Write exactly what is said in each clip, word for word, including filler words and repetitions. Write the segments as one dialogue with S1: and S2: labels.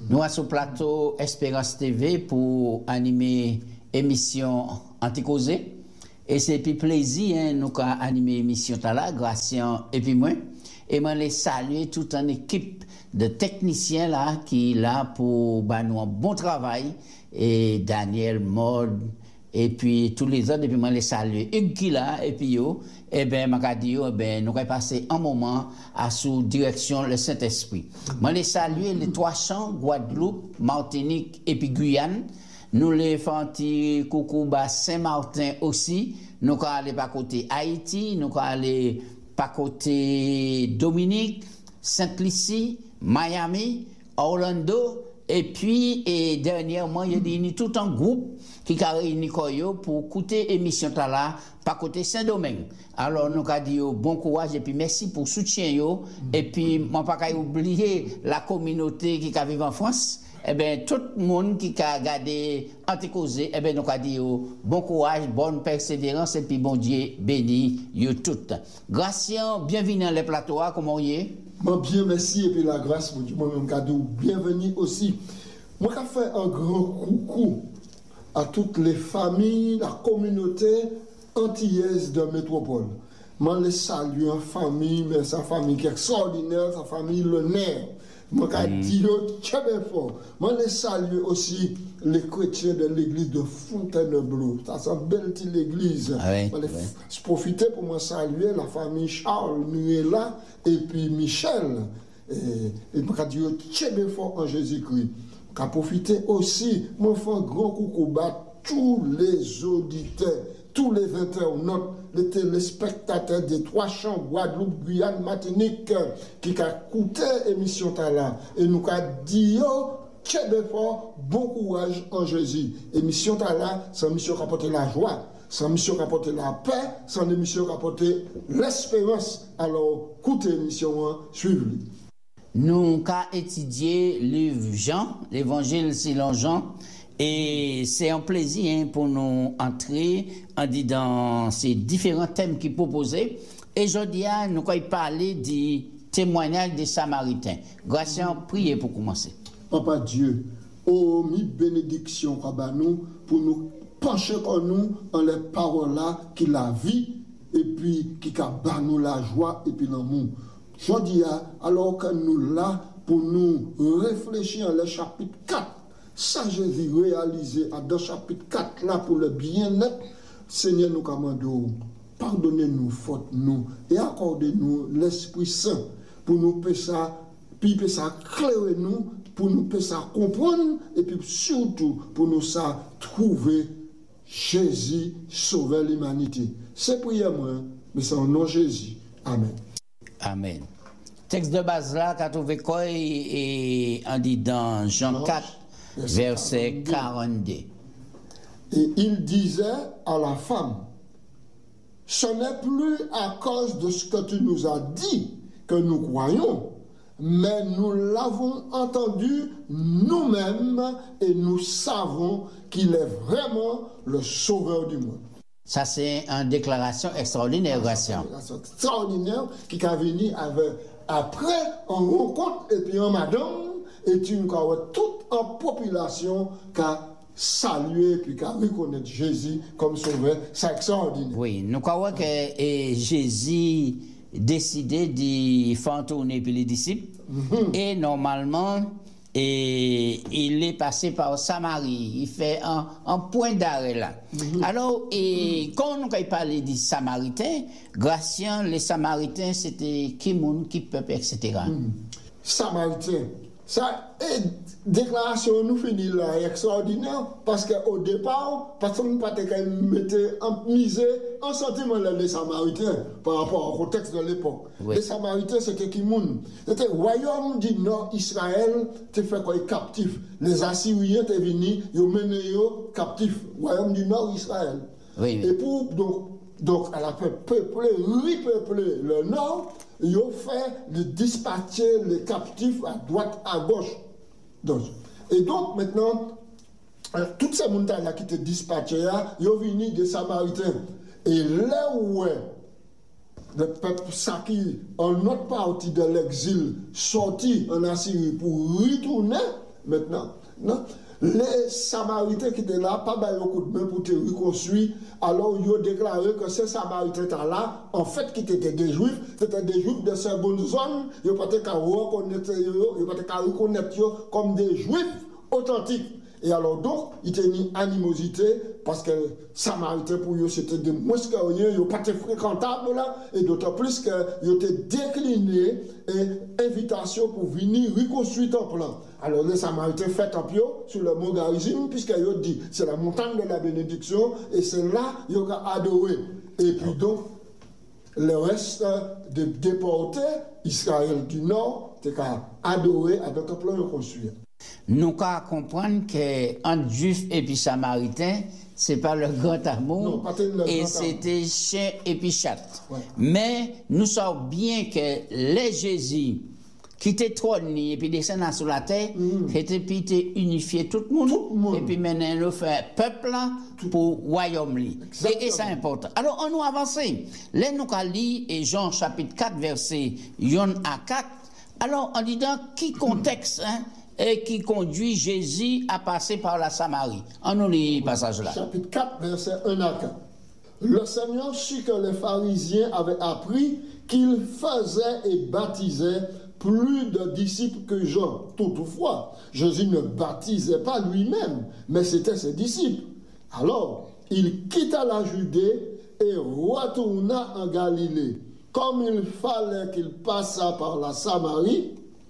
S1: Nous sommes sur le plateau Espérance T V pour animer émission Anticausé. Et c'est puis plaisir, hein, nous avons animé l'émission là, Gracien et puis moi. Et moi, les saluer toute une équipe de techniciens là qui est là pour bah, nous un bon travail. Et Daniel, Maud, et puis tous les autres, et puis moi, les saluer. Hugues qui là, et puis yo, et bien, je dis, eh ben, nous avons passé un moment à sous direction le Saint-Esprit. Moi, les saluer les trois champs, Guadeloupe, Martinique et puis Guyane. Nous les faisons coucou bas Saint-Martin aussi. Nous allons aller par côté Haïti, nous allons aller par côté Dominique, Sainte-Lucie, Miami, Orlando. Et puis, et dernièrement, il y a réuni tout un groupe qui a réuni pour écouter l'émission là, par côté Saint-Domingue. Alors, nous avons dit bon courage et puis merci pour le soutien. Yo. Et puis, je ne pas oublier la communauté qui vit en France. Eh bien, tout le monde qui a regardé Anticausé, eh bien, nous avons dit bon courage, bonne persévérance et puis bon Dieu béni yo tout. Gracien, bienvenue dans les plateaux, comment vous êtes?
S2: Moi, bien, merci, et puis la grâce, mon Dieu, moi-même, cadeau, bienvenue aussi. Moi, je fais un grand coucou à toutes les familles, la communauté antillaise de métropole. Moi, les salue en famille, mais sa famille qui est extraordinaire, sa famille le nerf. Moi, je dis très bien fort. Moi, les salue aussi les chrétiens de l'église de Fontainebleau. Ça, c'est une belle petite église.
S1: Ah oui,
S2: je oui. profite pour moi saluer la famille Charles Nuela et puis Michel. Et je dis très bien fort en Jésus-Christ. Je profite aussi, moi, je fais un grand coucou à tous les auditeurs, tous les internautes, les téléspectateurs des trois champs, Guadeloupe, Guyane, Martinique, qui ont écouté l'émission là. Et nous avons dit, très bien fort, bon courage en Jésus. L'émission là, c'est une mission qui apporte la joie, c'est une mission qui apporte la paix, c'est une mission qui apporte l'espérance. Alors, écoutez l'émission, suivez-le.
S1: Nous avons étudié le livre Jean, l'évangile selon Jean. Et c'est un plaisir hein, pour nous entrer en dit dans ces différents thèmes qui proposés. Et je dis, nous allons parler du témoignage des Samaritains. Gracien, priez pour commencer.
S2: Papa Dieu, oh, mi bénédiction nous pour nous pencher en nous en les paroles là qui la vie et puis qui a nous la joie et puis l'amour. Je dis, alors que nous là pour nous réfléchir en le chapitre quatre. Ça, Jésus réalisé dans le chapitre quatre, là, pour le bien-être, Seigneur, nous commandons, pardonnez-nous, faute nous, et accordez-nous l'Esprit Saint, pour nous faire ça, puis ça clairer nous, pour nous faire ça comprendre, et puis surtout, pour nous ça trouver Jésus, sauver l'humanité. C'est prière, moi, mais c'est en nom de Jésus. Amen.
S1: Amen. Texte de base là, qu'a trouvé quoi, et on dit dans Jean quatre, verset quarante-deux.
S2: Et il disait à la femme, ce n'est plus à cause de ce que tu nous as dit que nous croyons, mais nous l'avons entendu nous-mêmes et nous savons qu'il est vraiment le sauveur du monde.
S1: Ça, c'est une déclaration extraordinaire, Gracien.
S2: Une déclaration extraordinaire qui a venu avec, après un rencontre et puis un madame. Et tu as toute une population qui a salué puis qui a reconnu Jésus comme sauveur. C'est extraordinaire.
S1: Oui, nous croyons que et Jésus décidé de faire tourner les disciples. Mm-hmm. Et normalement, et, il est passé par Samarie. Il fait un, un point d'arrêt là. Mm-hmm. Alors, et, quand nous parlons des Samaritains, Gracien, les Samaritains, c'était qui monde, qui peuple, et cetera.
S2: Mm-hmm. Samaritains. Ça, et déclaration nous finit là extraordinaire parce qu'au départ, personne ne peut mettre en misé un sentiment les Samaritains par rapport au contexte de l'époque. Oui. Les Samaritains, c'était qui monde? C'était le royaume du nord Israël, tu fait quoi captif. Les Assyriens étaient venus, ils ont mené captifs. Royaume du nord Israël.
S1: Oui, oui.
S2: Et pour donc, donc elle a fait peupler, repeupler le nord. Ils ont fait de dispatcher les captifs à droite, à gauche. Donc, et donc, maintenant, euh, toutes ces montagnes-là qui étaient dispatchées, ils ont venu des Samaritains. Et là où est le peuple Saki, en autre partie de l'exil, sorti en Assyrie pour retourner, maintenant. Non? Les Samaritains qui étaient là, pas un coup de main pour te reconstruire, alors ils ont déclaré que ces Samaritains-là, en fait, qui étaient des Juifs, c'était des Juifs de seconde zone, ils n'ont pas été reconnaître comme des Juifs authentiques. Et alors donc, il y a une animosité, parce que Samaritains pour eux, c'était de moins que rien, ils n'ont pas été fréquentables là, et d'autant plus qu'ils ont été déclinés, et invitation pour venir reconstruire le temple. Alors les Samaritains fait un pied sur le mont Garizim, puisqu'ils ont dit, c'est la montagne de la bénédiction, et c'est là qu'ils ont adoré. Et puis donc, le reste des déportés, Israël du Nord, c'est qu'à adorer à d'autres plans reconstruire.
S1: Nous qu'à comprendre qu'entre Juifs et puis Samaritains, c'est pas le grand amour,
S2: non,
S1: et c'était chien et puis chat.
S2: Ouais.
S1: Mais nous savons bien que les Jésus qui étaient trônés et puis descendant sur la terre, mm. c'était puis unifié tout le monde,
S2: tout le monde.
S1: Et puis maintenant nous fait peuple pour royaume. Et, et c'est important. Alors on nous avance. Là nous allons lire Jean chapitre quatre verset un à quatre. Alors on dit dans qui contexte hein, et qui conduit Jésus à passer par la Samarie. On nous lit le passage là.
S2: Chapitre quatre, verset un à quatre. Le Seigneur sut que les pharisiens avaient appris qu'il faisait et baptisait plus de disciples que Jean. Toutefois, Jésus ne baptisait pas lui-même, mais c'était ses disciples. Alors, il quitta la Judée et retourna en Galilée. Comme il fallait qu'il passât par la Samarie,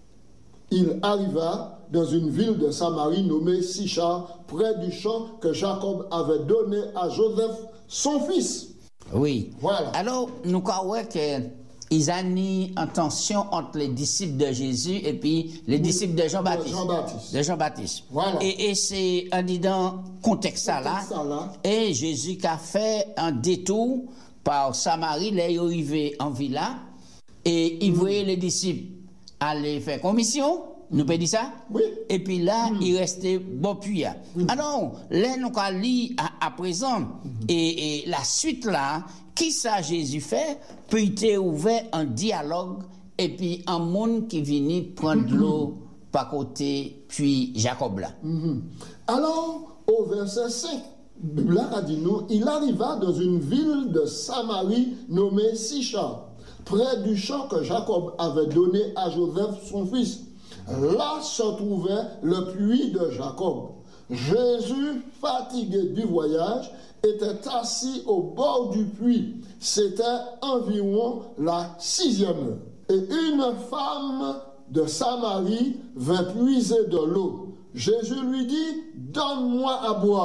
S2: il arriva dans une ville de Samarie nommée Sichar, près du champ que Jacob avait donné à Joseph, son fils.
S1: Oui.
S2: Voilà.
S1: Alors, nous croyons que ils ont mis en tension entre les disciples de Jésus et puis les disciples de Jean-Baptiste.
S2: De Jean-Baptiste.
S1: De Jean-Baptiste.
S2: Voilà.
S1: Et, et c'est en disant contexte là, là. Et Jésus qui a fait un détour par Samarie, là, il est arrivé en villa et il mm. voyait les disciples aller faire commission. Nous peut dire ça?
S2: Oui.
S1: Et puis là,
S2: mm.
S1: il restait bon puits. Mm. Alors, là, nous allons lire à, à présent, mm. et, et la suite là, qui ça Jésus fait, peut être ouvert un dialogue, et puis un monde qui vient prendre mm-hmm. l'eau par côté, puis Jacob là.
S2: Mm-hmm. Alors, au verset cinq, là, a dit nous, il arriva dans une ville de Samarie nommée Sichar, près du champ que Jacob avait donné à Joseph, son fils. Là se trouvait le puits de Jacob. Jésus, fatigué du voyage, était assis au bord du puits. C'était environ la sixième heure. Et une femme de Samarie vint puiser de l'eau. Jésus lui dit, « Donne-moi à boire. »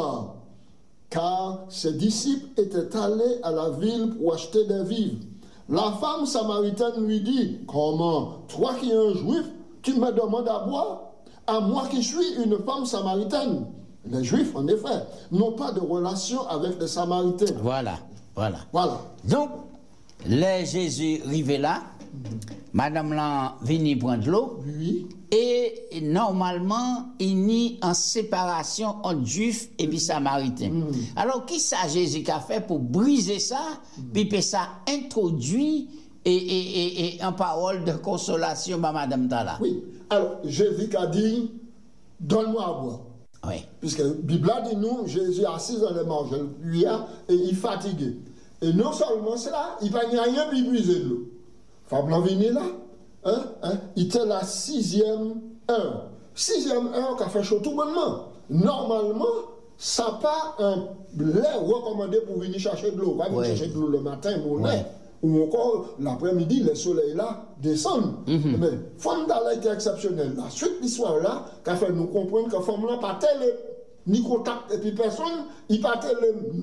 S2: Car ses disciples étaient allés à la ville pour acheter des vivres. La femme samaritaine lui dit, « Comment, toi qui es un juif, tu me demandes à boire, à moi qui suis une femme samaritaine. » Les Juifs, en effet, n'ont pas de relation avec les Samaritains.
S1: Voilà, voilà.
S2: Voilà.
S1: Donc, les Jésus arrivé là, mm-hmm. Madame là vient prendre l'eau,
S2: oui.
S1: Et normalement, il y a une séparation entre Juifs et puis Samaritains. Mm-hmm. Alors, qui ça Jésus a fait pour briser ça, mm-hmm. puis ça introduit Et, et, et, et en parole de consolation, bah, Madame Tala.
S2: Oui. Alors, Jésus a dit, donne-moi à boire.
S1: Oui.
S2: Puisque la Bible dit nous, Jésus assis dans le manger, lui, et il est fatigué. Et non seulement cela, il n'y a rien pour puiser de l'eau. Femme venir là, hein, hein, il était la sixième heure. Sixième heure qui a fait chaud tout bonnement. Normalement, ça n'a pas un lait recommandé pour venir chercher de l'eau. Pas venir ouais. chercher de l'eau le matin, mon lait. Ouais. Ou encore, l'après-midi, le soleil là descend. Mm-hmm. Mais femme d'Allah était exceptionnelle. La suite de l'histoire là, qui a fait nous comprendre que femme là, pas tel ni contact, et puis personne, il pas tel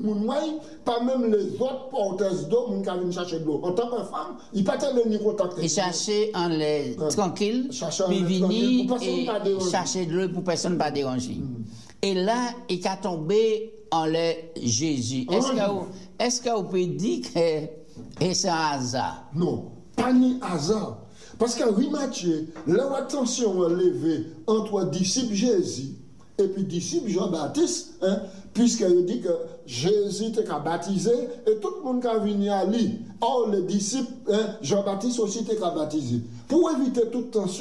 S2: pas même les autres porteuses d'eau, qui viennent chercher de l'eau. En tant que femme, il pas tel ni contact.
S1: Il cherchait en les hein. tranquille, puis venir et chercher de l'eau pour personne pas déranger. Mm. Et là, il a tombé en les Jésus. Est-ce que, est-ce que vous pouvez dire que et c'est un hasard?
S2: Non, pas ni hasard. Parce que remarquez, leur attention est levée entre disciples Jésus et puis disciples Jean-Baptiste, hein, puisqu'il dit que Jésus était baptisé et tout le monde qui venu à lui. Or, les disciples, hein, Jean-Baptiste aussi était baptisé. Pour éviter toute tension,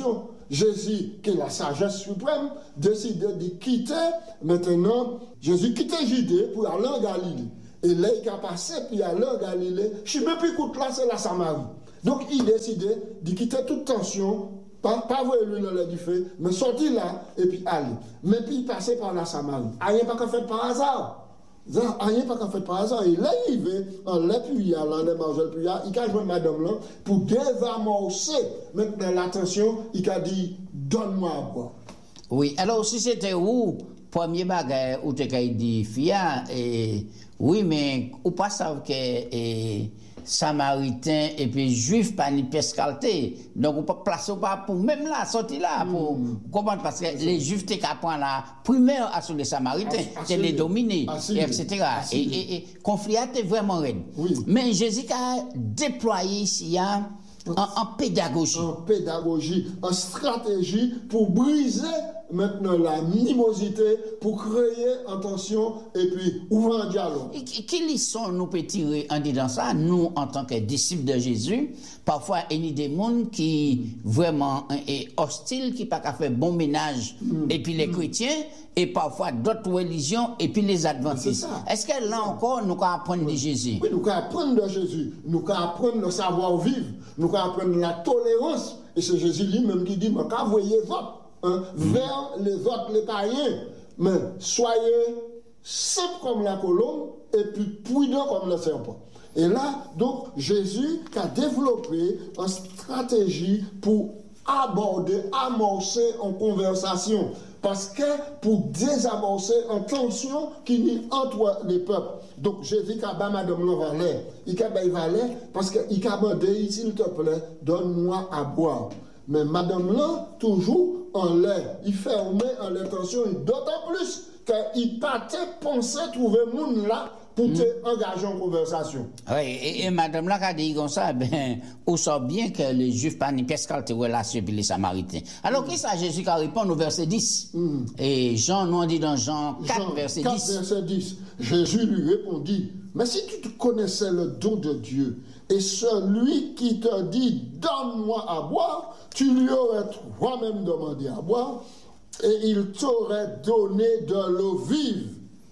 S2: Jésus, qui est la sagesse suprême, décide de quitter, maintenant, Jésus quitte Judée pour aller en Galilée. Et là, il a passé, puis aller en Galilée. Je ne sais même plus où là, c'est la Samarie. Donc, il décide de quitter toute tension, pas, pas voir lui dans l'air du feu, mais sortir là, et puis aller. Mais puis, il passait par la Samarie. Rien pas qu'à faire par hasard. Rien pas qu'à faire par hasard. Et là, il va, en l'appui, en l'aimant, puis il a joué madame là, pour désamorcer maintenant l'attention, il a dit, donne-moi à boire.
S1: Oui, alors si c'était où, premier bagage, où tu as dit, Fia, et oui, mais ou pas savent que et, Samaritain et puis Juif pas ni pescalité. Donc on peut placer pas pour même là, sortir là, pour mm. comprendre, parce que les Juifs t'es qu'à prendre la première à sur les Samaritains, c'est les dominer, et cetera. Et, et, et conflit est vraiment raide. Oui. Mais Jésus a déployé ici hein, en, en pédagogie. En
S2: pédagogie, en stratégie pour briser maintenant la animosité, pour créer une tension et puis ouvrir un dialogue.
S1: Et quelles leçons nous peut tirer en disant ça, nous en tant que disciples de Jésus? Parfois, il y a des gens qui vraiment est hostile, qui pas qu'à faire bon ménage, mm. et puis les mm. chrétiens, et parfois d'autres religions, et puis les adventistes. Est-ce que là encore, nous pouvons apprendre oui. de Jésus?
S2: Oui, nous pouvons apprendre de Jésus. Nous pouvons apprendre le savoir-vivre. Nous pouvons apprendre la tolérance. Et c'est Jésus lui-même qui dit, mais quand vous voyez votre Hein, mmh. vers les autres, les païens, mais soyez simples comme la colombe et puis prudents comme le serpent. Et là, donc, Jésus a développé une stratégie pour aborder, amorcer en conversation. Parce que pour désamorcer une tension qui n'est entre les peuples. Donc, Jésus a dit, madame Valet, il a dit, Valet, parce qu'il a demandé, s'il te plaît, donne-moi à boire. Mais madame là, toujours en l'air, il fermait en l'intention, d'autant plus qu'il partait penser trouver monde là pour te mm. engager en conversation.
S1: Oui, et, et madame là, quand dit comme ça, ben, on sait bien que les Juifs pas ni pescal te relation puis les Samaritains. Alors, mm. qu'est-ce que Jésus qui répond au verset dix? Mm. Et Jean nous dit dans Jean quatre, Jean, verset
S2: quatre,
S1: dix.
S2: Verset dix. Jésus lui répondit, mais si tu connaissais le don de Dieu, et celui qui te dit, donne-moi à boire, tu lui aurais toi-même demandé à boire, et il t'aurait donné de l'eau vive.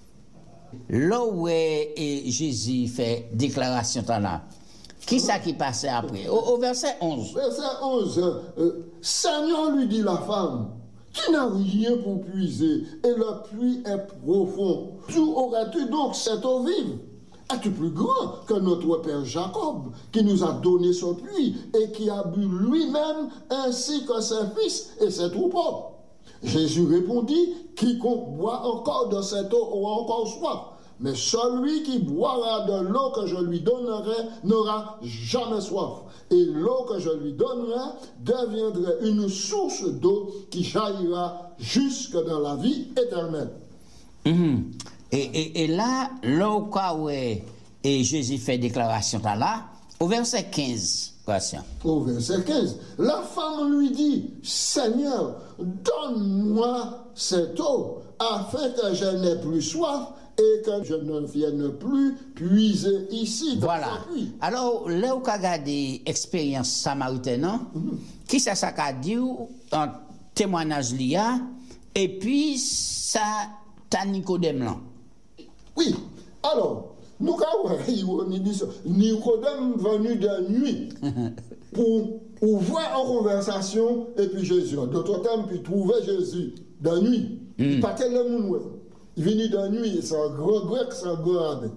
S1: Là où est, Jésus fait déclaration là, qui ça qui passait après? Au, au verset onze.
S2: Verset onze. Euh, Seigneur, lui dit la femme, tu n'as rien pour puiser, et le puits est profond. D'où aurais-tu donc cette eau vive? Es-tu plus grand que notre père Jacob, qui nous a donné ce puits et qui a bu lui-même ainsi que ses fils et ses troupeaux? Jésus répondit, quiconque boit encore de cette eau aura encore soif, mais celui qui boira de l'eau que je lui donnerai n'aura jamais soif. Et l'eau que je lui donnerai deviendra une source d'eau qui jaillira jusque dans la vie éternelle.
S1: Mm-hmm. Et, et, et là, là où et Jésus fait déclaration là, au verset quinze.
S2: Au verset quinze, la femme lui dit, Seigneur, donne-moi cette eau, afin que je n'ai plus soif et que je ne vienne plus puiser ici. Dans
S1: voilà. Alors, là où on a regardé l'expérience samaritaine, mm-hmm. qui ça ça a dit en témoignage lié, et puis ça t'a Nicodème là.
S2: Oui, alors, nous avons Nicodème venu de nuit pour ouvrir en conversation et puis Jésus. D'autres temps, puis trouver Jésus de nuit. Mm. Il partait le monde. Il venait de nuit, c'est un gros grec, c'est un gros arabe.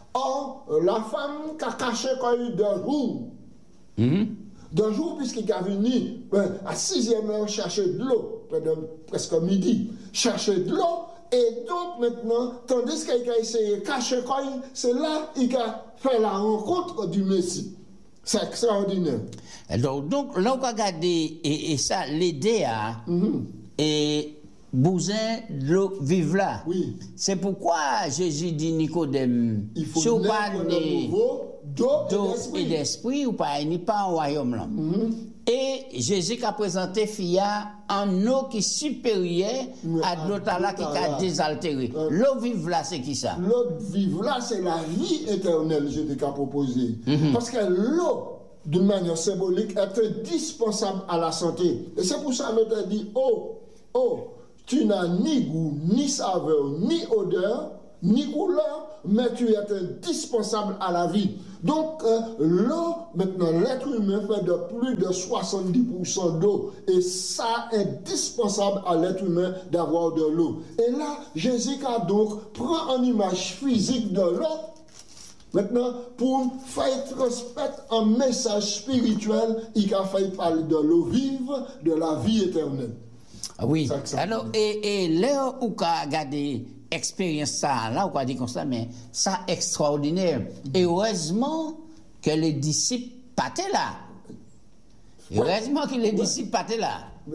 S2: Or, la femme qui a caché quand il y a deux jours. Mm. Deux jours, puisqu'il est venu ben, à sixième heure chercher de l'eau, presque midi, chercher de l'eau. Et donc maintenant, tandis qu'il a essayé de cacher quand c'est là qu'il a fait la rencontre du Messie. C'est extraordinaire.
S1: Donc, donc là, on a regardé, et, et ça, l'aider à, mm-hmm. et bousin de l'eau vive là. Oui. C'est pourquoi Jésus dit Nicodème,
S2: il faut naître de nouveau d'eau et
S1: d'esprit, ou pas, il n'y a pas un royaume là. Mm-hmm. Et Jésus a présenté Fia en eau qui est supérieure à l'eau là qui a désaltéré. Euh, l'eau vive là, c'est qui ça?
S2: L'eau vive là, c'est la vie éternelle, je t'ai proposé. Mm-hmm. Parce que l'eau d'une manière symbolique, est indispensable à la santé. Et c'est pour ça que notre dit, oh, oh, tu n'as ni goût, ni saveur, ni odeur, ni couleur, mais tu es indispensable à la vie. Donc, euh, l'eau, maintenant, l'être humain fait de plus de soixante-dix pour cent d'eau. Et ça est indispensable à l'être humain d'avoir de l'eau. Et là, Jésus a donc prend une image physique de l'eau, maintenant, pour faire transmettre un message spirituel, il a fait parler de l'eau vive, de la vie éternelle.
S1: Oui. Ça, ça alors, et, et là où on a regardé expérience ça, là, on a dit comme ça, mais ça extraordinaire. Et heureusement que les disciples n'étaient là. Heureusement que les disciples n'étaient là.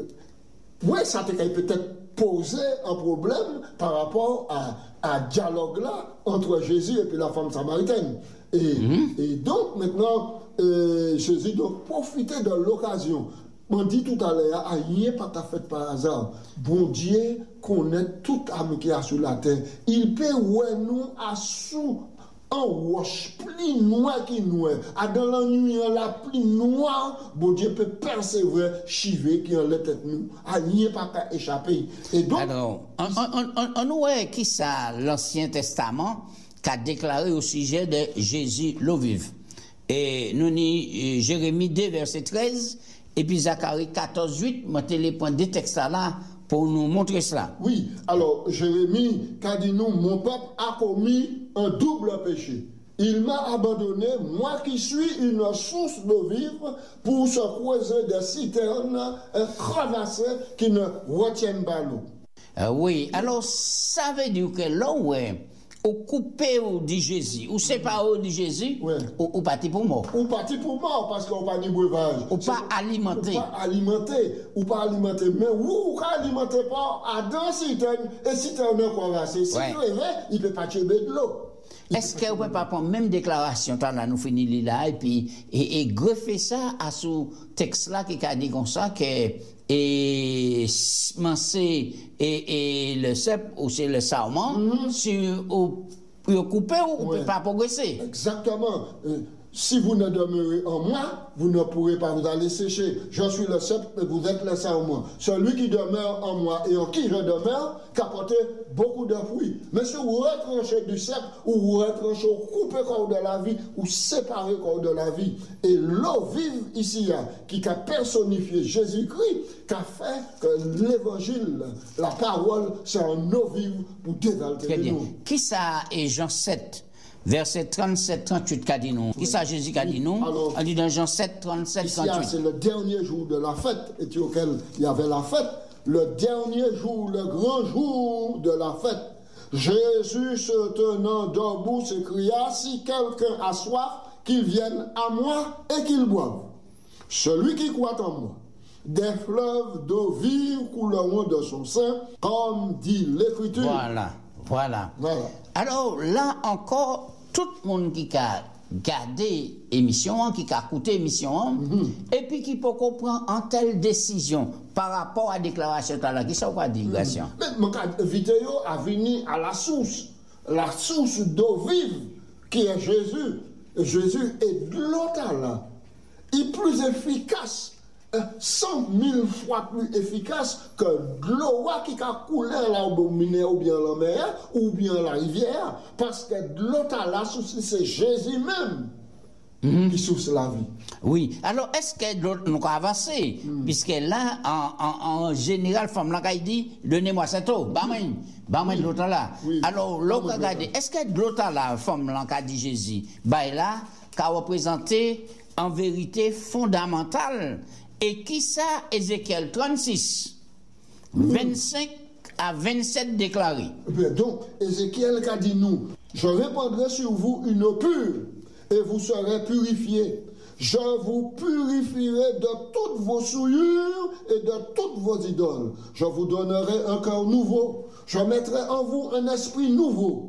S2: Oui, ça peut peut-être poser un problème par rapport à un dialogue là entre Jésus et puis la femme samaritaine. Et, mm-hmm. et donc, maintenant, euh, Jésus doit profiter de l'occasion. On dit tout à l'heure, rien pas fait par hasard. Bon Dieu connaît toute âme qui est sur la terre. Il peut ouais nous à sous un roche plus noir qui noir. À dans la nuit la plus noire, bon Dieu peut persévérer chiver qui en la tête nous. Rien pas qu'à échapper. Et donc
S1: alors, on on on on voit qui ça l'Ancien Testament qu'a déclaré au sujet de Jésus l'eau vive. Et nous ni Jérémie deux verset treize. Et puis Zacharie quatorze huit, mettez les points des textes là pour nous montrer cela.
S2: Oui, alors Jérémie, qu'a dit nous, mon peuple a commis un double péché. Il m'a abandonné, moi qui suis une source d'eau vive, pour se creuser des citernes crevassées qui ne retiennent pas l'eau.
S1: Euh, oui, alors ça veut dire que là où est ou coupé ou dit Jésus, ou séparé ou dit Jésus,
S2: ouais.
S1: ou, ou parti pour mort.
S2: Ou parti pour mort, parce qu'on pas ni breuvage.
S1: Ou pas alimenter.
S2: Ou pas alimenter, ou pas alimenter. Mais ou ou pas alimenter pas à deux citernes, et citernes quoi va c'est si il rêve, il peut pas tuer de l'eau.
S1: Est-ce qu'on peut pas prendre même déclaration, là, nous finissons là, et puis, et, et greffer ça à ce texte-là qui a dit comme ça, que, et, mancé, et, et le cep, ou c'est le sarment, mm-hmm. sur, ou, pour couper, ou on ne peut pas progresser.
S2: Exactement. Euh, si vous ne demeurez en moi, vous ne pourrez pas vous aller sécher. Je suis le cep, et vous êtes le sarment. Celui qui demeure en moi et en qui je demeure, qu'apporte beaucoup de fruits. Mais si vous retranchez du cep, ou vous retranchez, coupez corps de la vie, ou séparez corps de la vie. Et l'eau vive ici, qui a personnifié Jésus-Christ, qui a fait que l'évangile, la parole, c'est un eau vive pour dévalter nous.
S1: Qui ça est Jean sept? Verset trente-sept trente-huit qu'a dit nous. Qui ça Jésus qu'a dit nous?
S2: Alors,
S1: on dit dans Jean sept trente-sept trente-huit.
S2: C'est le dernier jour de la fête, et auquel il y avait la fête. Le dernier jour, le grand jour de la fête. Jésus se tenant debout s'écria, si quelqu'un a soif, qu'il vienne à moi et qu'il boive. Celui qui croit en moi, des fleuves d'eau vive couleront de son sein, comme dit l'Écriture.
S1: Voilà, voilà.
S2: Voilà.
S1: Alors là encore, tout le monde qui a gardé l'émission, qui a écouté l'émission, mm-hmm. et puis qui peut comprendre en telle décision par rapport à la déclaration de la qui ça va dire, mm-hmm.
S2: Mais mon vidéo a venu à la source, la source d'eau vive qui est Jésus. Jésus est de l'eau là. Il est plus efficace, cent mille fois plus efficace que l'eau qui a coulé là ou bien la mer ou bien la rivière, parce que de l'eau là, c'est Jésus même. Mm-hmm. Qui souffle la vie.
S1: Oui. Alors, est-ce que l'autre nous a avancé? Mm. Puisque là, en, en, en général, femme là, il dit, donnez-moi cette eau. Bamen, bamen de l'autre là. Oui. Alors, l'autre a dit, est-ce que de l'autre là, femme là, qui dit Jésus, bah là, qui a représenté en vérité fondamentale, et qui ça, Ézéchiel trente-six, mm. vingt-cinq à vingt-sept déclaré.
S2: Bien, donc, Ézéchiel a dit nous, je répandrai sur vous une eau pure, et vous serez purifiés. Je vous purifierai de toutes vos souillures et de toutes vos idoles. Je vous donnerai un cœur nouveau. Je mettrai en vous un esprit nouveau.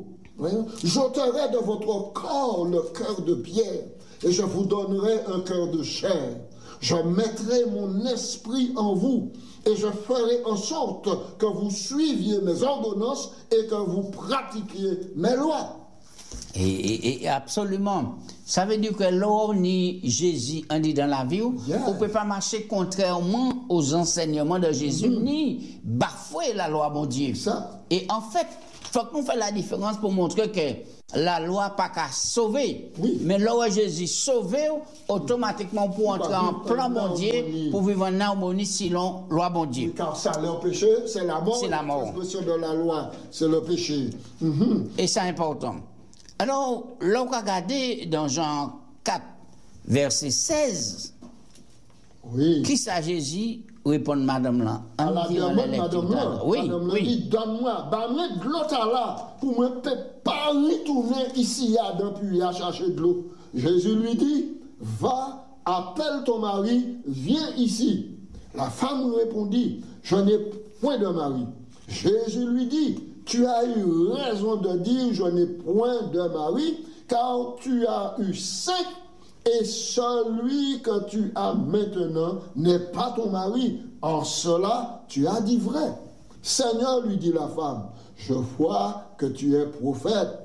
S2: J'ôterai de votre corps le cœur de pierre et je vous donnerai un cœur de chair. Je mettrai mon esprit en vous et je ferai en sorte que vous suiviez mes ordonnances et que vous pratiquiez mes lois.
S1: Et, et, et absolument. Ça veut dire que l'homme ni Jésus on dit dans la vie, yeah. on ne peut pas marcher contrairement aux enseignements de Jésus, mm-hmm. ni bafouer la loi, mon Dieu.
S2: Ça.
S1: Et en fait, il faut qu'on fasse la différence pour montrer que la loi pas qu'à sauver,
S2: oui.
S1: mais là où Jésus sauve, automatiquement pour entrer en plan bon Dieu, pour vivre en harmonie selon la loi bon Dieu.
S2: Car ça, le péché, c'est la mort.
S1: C'est la mort.
S2: La transgression de la loi, c'est le péché. Mm-hmm.
S1: Et c'est important. Alors, là, on va regarder dans Jean quatre, verset seize.
S2: Oui.
S1: Qui ça Jésus répond madame là?
S2: À la demande madame là.
S1: Oui,
S2: madame
S1: oui.
S2: Dit, donne-moi, donne-moi de l'eau là, pour me pas retourner ici depuis à chercher de l'eau. Jésus lui dit, va, appelle ton mari, viens ici. La femme répondit, je n'ai point de mari. Jésus lui dit, tu as eu raison de dire, je n'ai point de mari, car tu as eu cinq, et celui que tu as maintenant n'est pas ton mari. En cela, tu as dit vrai. Seigneur, lui dit la femme, je vois que tu es prophète.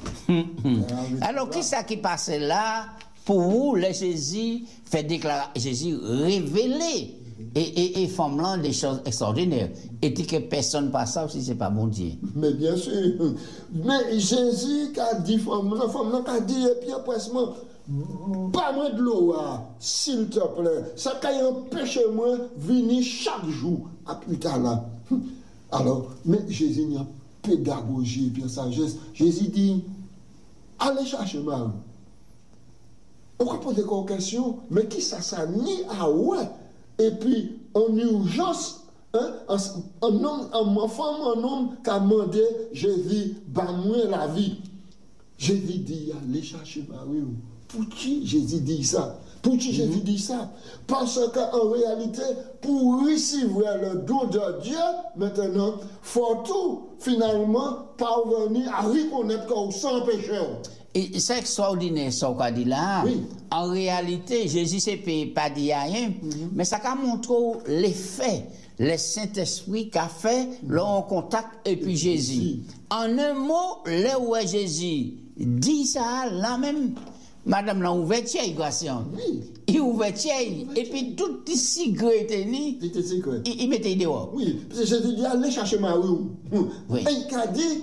S1: Alors, qui ça qui passait là? Pour vous, le Jésus fait déclarer, Jésus révélé. Et, et, et femme là des choses extraordinaires. Et dit que personne ne passe ça si ce n'est pas bon Dieu.
S2: Mais bien sûr. Mais Jésus qui a dit, femme là, femme là qui a dit, et puis après, pas moi de l'eau, s'il te plaît. Ça qui empêche moi de venir chaque jour à plus tard là. Alors, mais Jésus il y a pédagogie et puis sagesse. Jésus dit, allez chercher Marie. On peut poser une question, mais qui ça, ça ni à ouais? Et puis, en urgence, hein, un, un homme, un enfant, un homme qui a demandé, Jésus, bah-moi la vie. Jésus dit, allez chercher Marie. Pour qui Jésus dit ça? Pour qui Jésus mm-hmm. dit ça? Parce qu'en réalité, pour recevoir le don de Dieu, maintenant, il faut tout, finalement, parvenir à reconnaître qu'on sans pécheur.
S1: Et c'est extraordinaire ce qu'on dit là.
S2: Oui.
S1: En réalité, Jésus ne peut pas dire rien, mm-hmm. mais ça montre l'effet, le Saint-Esprit qu'a fait mm-hmm. là en contact et puis Jésus. Oui. En un mot, là où Jésus dit ça, là même, madame l'a ouvert tiède, Gratien. Oui. Il ouvert tiède, et puis tout ici, il était secret. Il mettait dehors.
S2: Oui, parce que Jésus dit, allez chercher Marie.
S1: Oui.
S2: Et il a dit,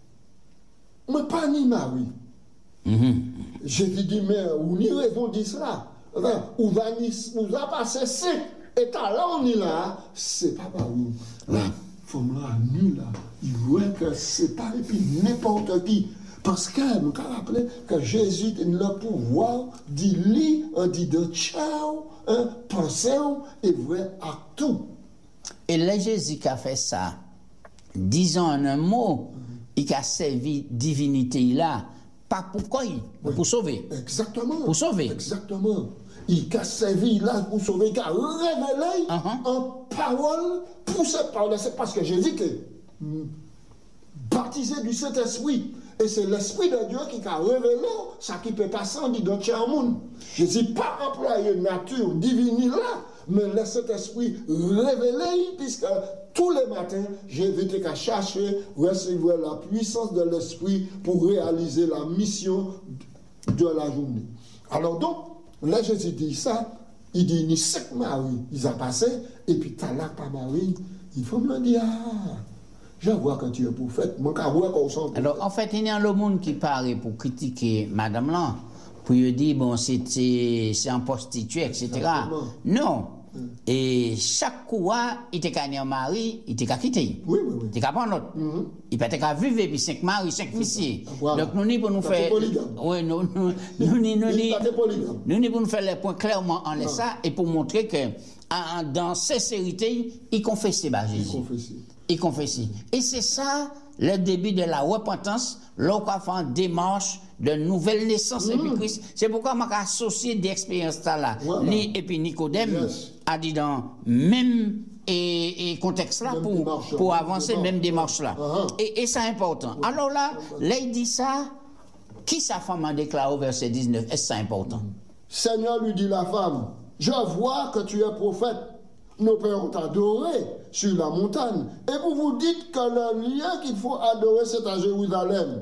S2: mais pas ni Marie. Mm-hmm. Jésus dit, mais où n'y répondit cela? Où va nous a passé cinq, et là on est là, c'est pas par où. Là, faut me là, nu là, il voit que c'est pas et puis n'importe qui. Parce que nous avons rappelé que Jésus a le pouvoir d'y lire, dit de ciao, penser et vrai à tout.
S1: Et là, Jésus qui a fait ça, disons en un mot, mm-hmm. il a servi divinité là. Pas pour quoi, oui. Pour sauver.
S2: Exactement.
S1: Pour sauver.
S2: Exactement. Il a servi là pour sauver, il a révélé uh-huh. en parole pour cette parole. C'est parce que Jésus est baptisé du Saint-Esprit. Et c'est l'Esprit de Dieu qui a révélé ça qui peut passer en dit dans le monde. Jésus n'a pas employé nature divine là, mais le Saint-Esprit révélé, puisque tous les matins, Jésus a cherché recevoir la puissance de l'Esprit pour réaliser la mission de la journée. Alors donc, là Jésus dit ça, il dit ni cinq maris, ils ont passé, et puis t'as là pas Marie, il faut me dire, ah, je vois que tu es prophète, moi je vois qu'on sent.
S1: Alors en fait, il y a le monde qui paraît pour critiquer Madame là, pour lui dire, bon, c'est un prostitué, et cetera. Exactement. Non. Et chaque fois, il était qu'à mari, il était qu'à quitter.
S2: Oui, oui, oui.
S1: Il était qu'à prendre l'autre. Mm-hmm. Il était qu'à vivre, puis cinq maris, cinq messieurs.
S2: Voilà.
S1: Donc, nous n'y pour nous faire. Oui, nous nous nous n'y nous pour nous faire les points clairement en laissant ça et pour montrer que dans sincérité, il confessait bah, Jésus.
S2: Il confessait.
S1: Il confessait. Et c'est ça le début de la repentance, l'on a fait une démarche de nouvelle naissance mmh. et puis Christ. C'est pourquoi je m'ai associé d'expérience là. Voilà. Ni, et puis Nicodème yes. a dit dans même et, et contexte là même pour, démarche, pour avancer, démarche. Même démarche là. Uh-huh. Et, et c'est important. Oui. Alors là, là, il dit ça, qui sa femme a déclaré au verset dix-neuf? Est-ce que c'est important?
S2: Seigneur, lui dit la femme, je vois que tu es prophète. Nos pères ont adoré sur la montagne. Et vous vous dites que le lieu qu'il faut adorer, c'est à Jérusalem.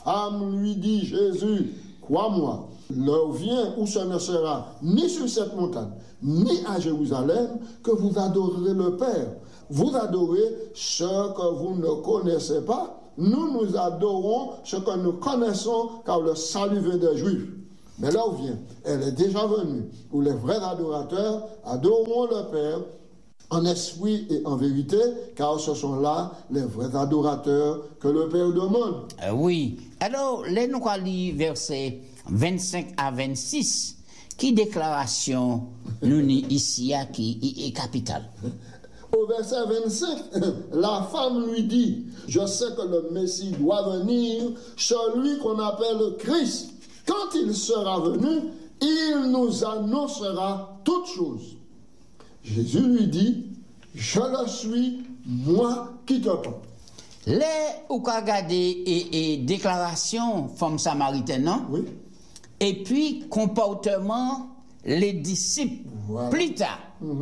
S2: femme lui dit, Jésus, crois-moi, l'heure vient où ce ne sera ni sur cette montagne, ni à Jérusalem, que vous adorerez le Père. Vous adorez ce que vous ne connaissez pas. Nous, nous adorons ce que nous connaissons, car le salut vient des Juifs. Mais l'heure vient, elle est déjà venue, où les vrais adorateurs adoreront le Père en esprit et en vérité, car ce sont là les vrais adorateurs que le Père demande.
S1: Euh, oui. Alors, là, nous allons lire versets vingt-cinq à vingt-six, qui déclaration nous ni ici à qui est capitale.
S2: Au verset vingt-cinq, la femme lui dit, je sais que le Messie doit venir, celui qu'on appelle le Christ. Quand il sera venu, il nous annoncera toutes choses. Jésus lui dit, je le suis, moi qui te parle.
S1: Les ou ka regarder et, et déclaration femme samaritaine, non?
S2: Oui.
S1: Et puis comportement les disciples
S2: Voilà.
S1: plus tard.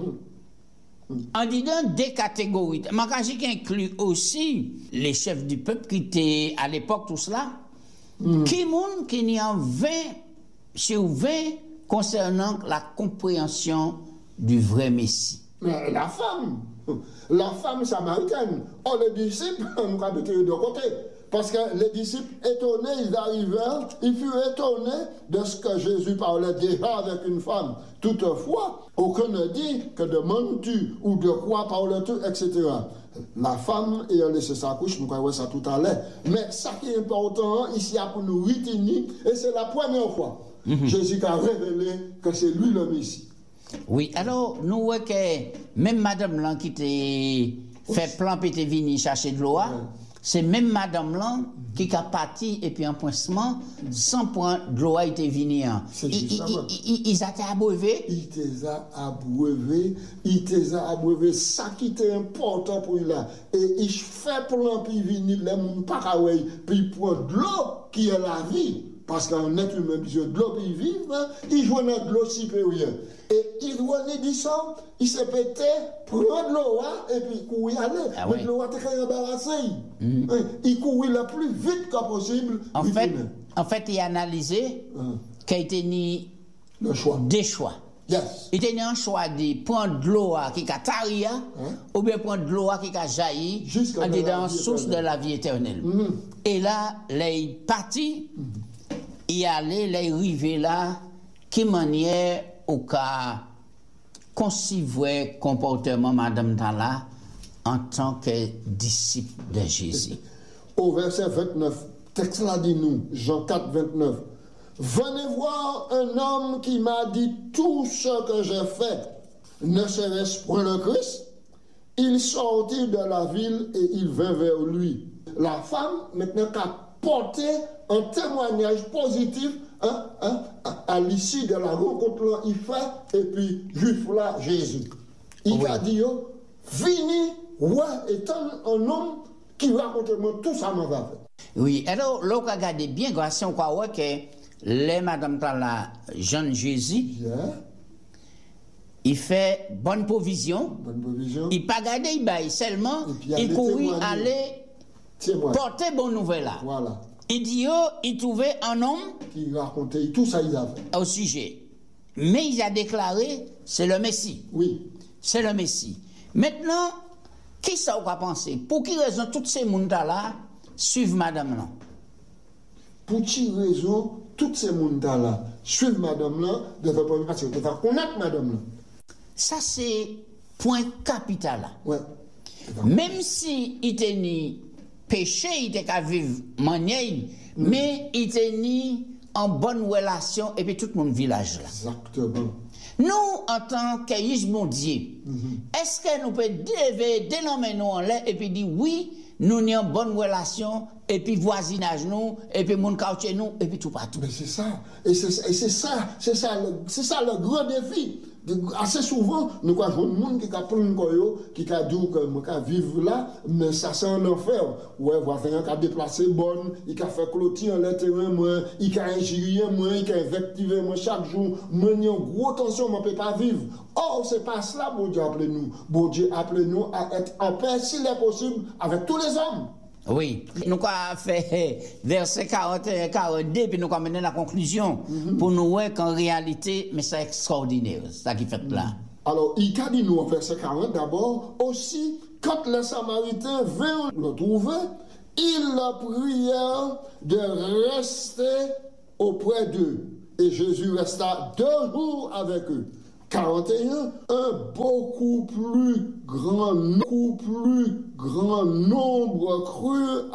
S2: Mm-hmm.
S1: En disant des catégories. Makaji qui inclut aussi les chefs du peuple qui étaient à l'époque tout cela. Mm. Qui moun qui n'y en vingt sur vingt concernant la compréhension du vrai Messie.
S2: Mais la femme, la femme samaritaine, oh, les disciples, nous avons été de deux côtés. Parce que les disciples étonnés, ils arrivèrent, ils furent étonnés de ce que Jésus parlait déjà avec une femme. Toutefois, aucun ne dit que demandes-tu ou de quoi parles-tu, et cetera. La femme ayant laissé sa couche, nous avons ça tout à l'heure. Mais ça qui est important ici, pour nous retenir, et c'est la première fois, mm-hmm. Jésus a révélé que c'est lui le Messie.
S1: Oui, alors, nous voyons que même madame là qui t'a fait plan et t'es venu chercher de l'eau, ouais. C'est même madame là qui a parti et puis un pointement sans point de l'eau était venu. Ils étaient abreuvés.
S2: Ils étaient abreuvés. Ils étaient abreuvés. Ça qui était important pour lui là. Et il fait plan puis venir les gens pas kawai puis pour de l'eau qui est la vie. Parce qu'un être humain, besoin de l'eau, il vit, il joue dans de l'eau supérieure. Et il doit dire ça, il s'est pété, prendre l'eau, et puis courir aller.
S1: Ah
S2: mais
S1: oui.
S2: l'eau était embarrassé.
S1: Mm-hmm.
S2: Il courait le plus vite que possible.
S1: En
S2: il
S1: fait,
S2: venait.
S1: en fait, il a analysé
S2: Hum.
S1: qu'il a été ni
S2: Le choix.
S1: des choix.
S2: Yes.
S1: Il était un choix de prendre de l'eau qui a tari, hein? Ou bien prendre de l'eau qui a jailli,
S2: Jusqu'à
S1: en
S2: dans la
S1: dedans
S2: vie
S1: source de
S2: éternelle.
S1: la vie éternelle.
S2: Mm-hmm.
S1: Et là, les parti, il allait, les arrivé là, qui manière au cas concevoir comportement Madame Tala en tant que disciple de Jésus.
S2: Au verset vingt-neuf, texte là dit nous, Jean quatre, vingt-neuf. Venez voir un homme qui m'a dit tout ce que j'ai fait. Ne serait-ce point le Christ? Il sortit de la ville et il vint vers lui. La femme, maintenant, a porté un témoignage positif hein, hein, à l'issue de la rencontre là, il fait, et puis, juif là, Jésus. Il
S1: Oui.
S2: a dit, oh, vini, ouais, étant un homme qui raconte moi tout ça m'a fait.
S1: Oui, alors, là, on regarde bien, grâce à quoi, ouais, que les Madame Tala, jeune Jésus,
S2: Yeah.
S1: il fait bonne provision.
S2: Bonne provision.
S1: Il pas gardé, il baille seulement,
S2: Et puis, il
S1: il
S2: allait
S1: courit
S2: témoigner.
S1: aller
S2: Témoin.
S1: porter bonne nouvelle là.
S2: Voilà.
S1: Il dit, oh, il trouvait un homme
S2: Qui racontait tout ça, il a fait.
S1: au sujet. Mais il a déclaré, c'est le Messie.
S2: Oui.
S1: C'est le Messie. Maintenant, qui ça va penser? Pour qui raison toutes ces gens là suivent madame là?
S2: Pour quelle raison, toutes ces gens-là suivent madame là, de faire parce que de faire connaître madame là.
S1: Ça, c'est point capital là.
S2: Ouais.
S1: Même si il était ni péché, il était qu'à vivre manière, mais il était ni en bonne relation et puis tout le monde village là.
S2: Exactement.
S1: Nous, en tant qu'Église mondiale, mm-hmm. est-ce que nous pouvons dénommer nous en l'air et puis dire oui, nous sommes en bonne relation, et puis voisinage nous, et puis mon quartier nous, et puis tout partout.
S2: Mais c'est ça. Et c'est, et c'est ça, c'est ça, le, c'est ça le grand défi. De, assez souvent, nous avons des gens qui prennent koyo, qui a dit que moi vivre là, mais ça c'est un enfer. Ouais, voisin qui a déplacé bonne, il a fait clôture en terrain moi, il a injurié moi, il a invectivé moi chaque jour, moi il y a une grosse tension, moi peut pas vivre. Or, c'est pas cela, bon Dieu appelle nous. Bon Dieu appelle nous à être en paix s'il est possible avec tous les hommes.
S1: Oui, nous avons fait verset quarante et un quarante-deux, puis nous avons mené la conclusion mm-hmm. pour nous voir qu'en réalité, mais c'est extraordinaire, c'est ça qui fait là.
S2: Mm-hmm. Alors, il a dit nous en verset quarante d'abord, aussi, quand les Samaritains vinrent le trouver, ils leur prièrent de rester auprès d'eux. Et Jésus resta deux jours avec eux. quarante et un, un beaucoup plus grand, beaucoup plus grand nombre crut